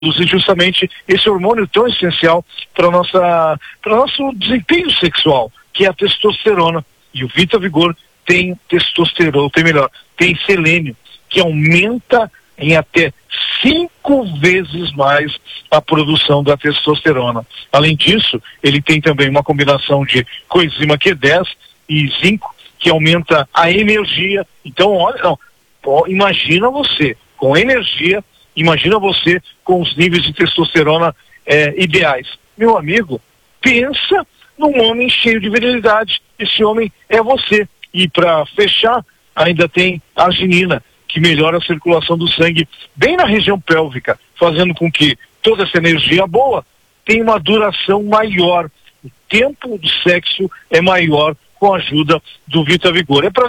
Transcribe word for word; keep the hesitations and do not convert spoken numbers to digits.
justamente esse hormônio tão essencial para nossa, para nosso desempenho sexual, que é a testosterona. E o Vita Vigor tem testosterona, tem melhor, tem selênio, que aumenta em até cinco vezes mais a produção da testosterona. Além disso, ele tem também uma combinação de coenzima Q dez e zinco, que aumenta a energia. Então, olha, não, ó, imagina você com energia, imagina você com os níveis de testosterona é, ideais. Meu amigo, pensa num homem cheio de virilidade. Esse homem é você. E para fechar, ainda tem a arginina, que melhora a circulação do sangue bem na região pélvica, fazendo com que toda essa energia boa tenha uma duração maior. O tempo do sexo é maior com a ajuda do Vita Vigor. É pra